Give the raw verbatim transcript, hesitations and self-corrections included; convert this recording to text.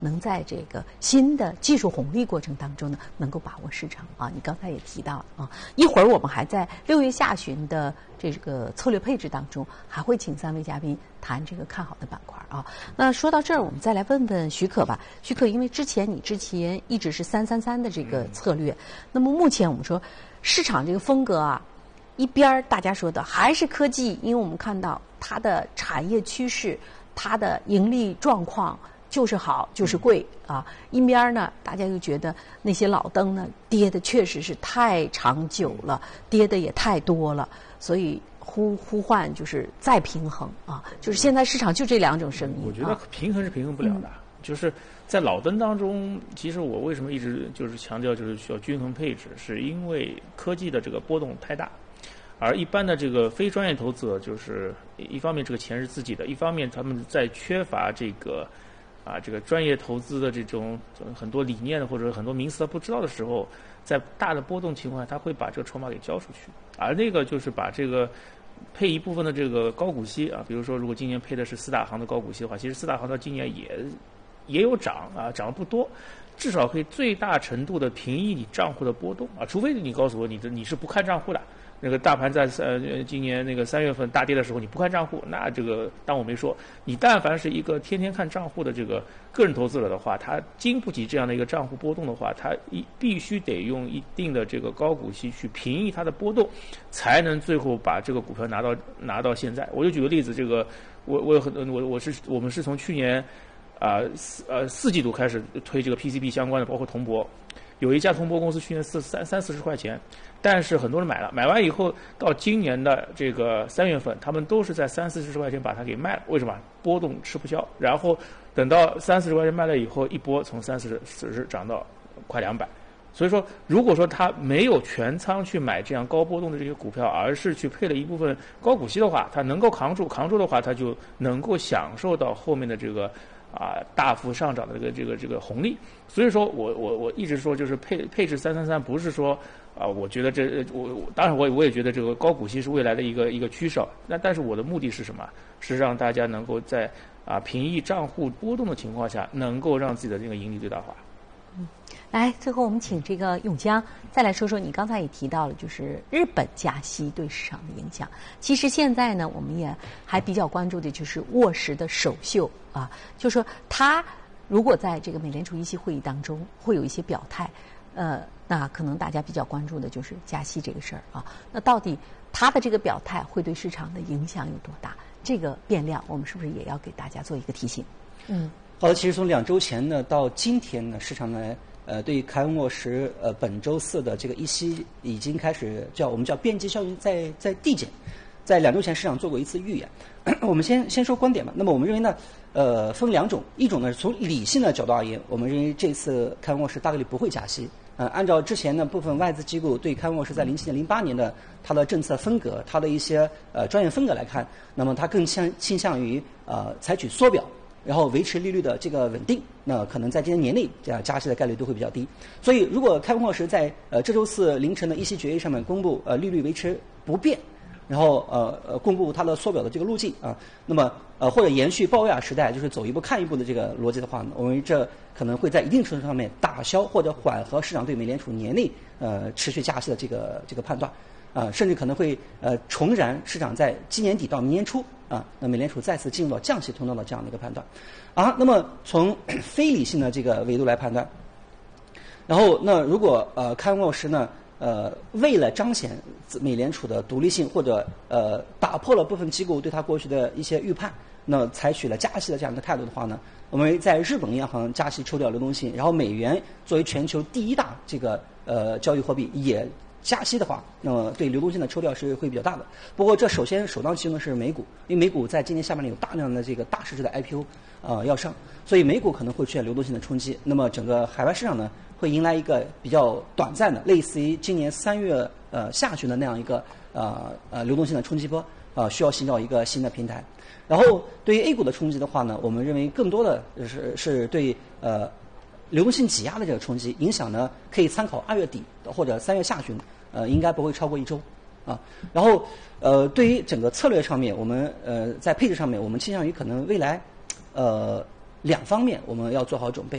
能在这个新的技术红利过程当中呢，能够把握市场啊。你刚才也提到了啊，一会儿我们还在六月下旬的这个策略配置当中，还会请三位嘉宾谈这个看好的板块啊。那说到这儿，我们再来问问许可吧。许可，因为之前你之前一直是三三三的这个策略，那么目前我们说市场这个风格啊，一边大家说的还是科技，因为我们看到它的产业趋势，它的盈利状况。就是好，就是贵啊！一边呢，大家又觉得那些老灯呢跌的确实是太长久了，跌的也太多了，所以呼呼唤就是再平衡啊！就是现在市场就这两种声音。 我觉得平衡是平衡不了的，嗯、就是在老灯当中，其实我为什么一直就是强调就是需要均衡配置，是因为科技的这个波动太大。而一般的这个非专业投资者，就是一方面这个钱是自己的，一方面他们在缺乏这个。啊，这个专业投资的这种很多理念的或者很多名词他不知道的时候，在大的波动情况下，他会把这个筹码给交出去。而那个就是把这个配一部分的这个高股息啊，比如说如果今年配的是四大行的高股息的话，其实四大行到今年也也有涨啊，涨得不多，至少可以最大程度的平抑你账户的波动啊，除非你告诉我你的你是不看账户的。那个大盘在呃今年那个三月份大跌的时候，你不看账户，那这个当我没说。你但凡是一个天天看账户的这个个人投资者的话，他经不起这样的一个账户波动的话，他一必须得用一定的这个高股息去平抑它的波动，才能最后把这个股票拿到拿到现在。我就举个例子，这个我我有很我我是我们是从去年啊四呃四季度开始推这个 P C B 相关的，包括铜箔。有一家铜箔公司去年四三三四十块钱，但是很多人买了，买完以后到今年的这个三月份，他们都是在三四十块钱把它给卖了。为什么？波动吃不消。然后等到三四十块钱卖了以后，一波从三四十四十涨到快两百。所以说，如果说他没有全仓去买这样高波动的这些股票，而是去配了一部分高股息的话，他能够扛住，扛住的话，他就能够享受到后面的这个。啊，大幅上涨的这个这个这个红利，所以说我我我一直说就是配配置三三三，不是说啊，我觉得这我当然我也我也觉得这个高股息是未来的一个一个趋势，那但是我的目的是什么？是让大家能够在啊平抑账户波动的情况下，能够让自己的这个盈利最大化。 嗯，来，最后我们请这个永江再来说说，你刚才也提到了，就是日本加息对市场的影响。其实现在呢，我们也还比较关注的就是沃什的首秀啊，就是说他如果在这个美联储议息会议当中会有一些表态，呃，那可能大家比较关注的就是加息这个事儿啊。那到底他的这个表态会对市场的影响有多大？这个变量，我们是不是也要给大家做一个提醒？嗯。 好的，其实从两周前呢到今天呢，市场呢呃对于凯文沃什呃本周四的这个议息已经开始叫我们叫边际效应在在递减，在两周前市场做过一次预言。我们先先说观点吧。那么我们认为呢，呃分两种，一种呢从理性的角度而言，我们认为这次凯文沃什大概率不会加息。呃，按照之前呢部分外资机构对凯文沃什在零七年、零八年的它的政策风格、它的一些呃专业风格来看，那么它更倾倾向于呃采取缩表。然后维持利率的这个稳定，那可能在今年年内加加息的概率都会比较低。所以，如果凯文沃什在呃这周四凌晨的议息决议上面公布呃利率维持不变，然后呃呃公布它的缩表的这个路径啊，那么呃或者延续鲍威尔时代就是走一步看一步的这个逻辑的话呢，我认为这可能会在一定程度上面打消或者缓和市场对美联储年内呃持续加息的这个这个判断。啊、呃，甚至可能会呃重燃市场在今年底到明年初啊，那美联储再次进入到降息通道的这样的一个判断。啊，那么从非理性的这个维度来判断，然后那如果呃凯文沃什呢呃为了彰显美联储的独立性，或者呃打破了部分机构对它过去的一些预判，那采取了加息的这样一个态度的话呢，我们在日本央行加息抽调流动性，然后美元作为全球第一大这个呃交易货币也加息的话，那么对流动性的抽调是会比较大的。不过这首先首当其冲的是美股，因为美股在今年下半年有大量的这个大市值的 I P O 呃要上，所以美股可能会出现流动性的冲击。那么整个海外市场呢，会迎来一个比较短暂的，类似于今年三月呃下旬的那样一个呃呃流动性的冲击波，呃需要寻找一个新的平台。然后对于 A 股的冲击的话呢，我们认为更多的是是对呃流动性挤压的这个冲击影响呢，可以参考二月底或者三月下旬，呃，应该不会超过一周，啊。然后，呃，对于整个策略上面，我们呃在配置上面，我们倾向于可能未来，呃， 两方面我们要做好准备。